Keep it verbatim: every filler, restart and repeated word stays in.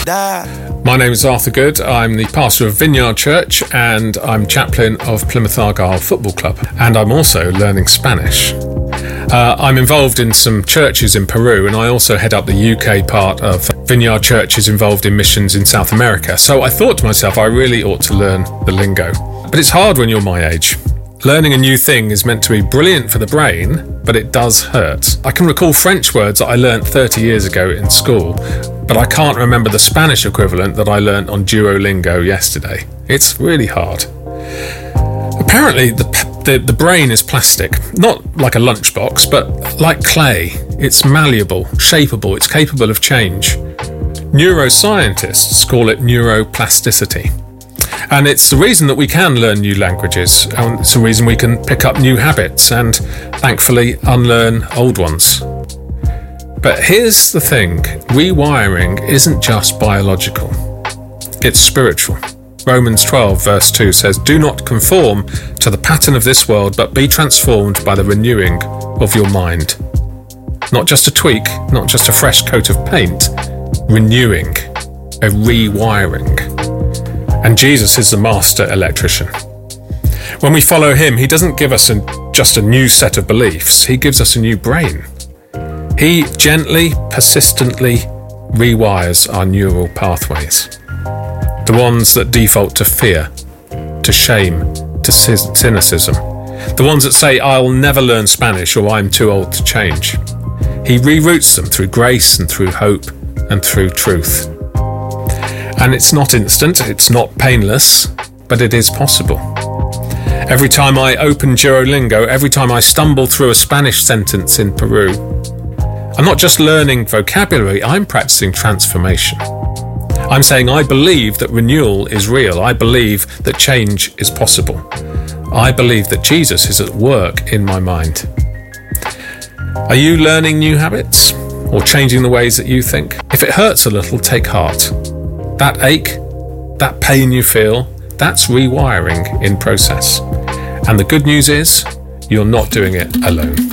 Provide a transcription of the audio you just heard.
My name is Arthur Good. I'm the pastor of Vineyard Church and I'm chaplain of Plymouth Argyle Football Club. And I'm also learning Spanish. Uh, I'm involved in some churches in Peru and I also head up the U K part of Vineyard Churches involved in missions in South America. So I thought to myself, I really ought to learn the lingo. But it's hard when you're my age. Learning a new thing is meant to be brilliant for the brain, but it does hurt. I can recall French words that I learnt thirty years ago in school, but I can't remember the Spanish equivalent that I learnt on Duolingo yesterday. It's really hard. Apparently, the, the, the brain is plastic, not like a lunchbox, but like clay. It's malleable, shapeable, it's capable of change. Neuroscientists call it neuroplasticity. And it's the reason that we can learn new languages, and it's the reason we can pick up new habits and, thankfully, unlearn old ones. But here's the thing, rewiring isn't just biological, it's spiritual. Romans twelve verse two says, "Do not conform to the pattern of this world, but be transformed by the renewing of your mind." Not just a tweak, not just a fresh coat of paint, renewing, a rewiring. And Jesus is the master electrician. When we follow him, he doesn't give us a, just a new set of beliefs, he gives us a new brain. He gently, persistently rewires our neural pathways. The ones that default to fear, to shame, to cynicism. The ones that say, "I'll never learn Spanish" or "I'm too old to change." He reroutes them through grace and through hope and through truth. And it's not instant, it's not painless, but it is possible. Every time I open Duolingo, every time I stumble through a Spanish sentence in Peru, I'm not just learning vocabulary, I'm practicing transformation. I'm saying I believe that renewal is real. I believe that change is possible. I believe that Jesus is at work in my mind. Are you learning new habits or changing the ways that you think? If it hurts a little, take heart. That ache, that pain you feel, that's rewiring in process. And the good news is, you're not doing it alone.